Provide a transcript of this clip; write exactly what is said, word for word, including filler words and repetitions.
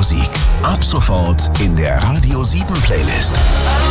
Musik. Ab sofort in der Radio sieben Playlist.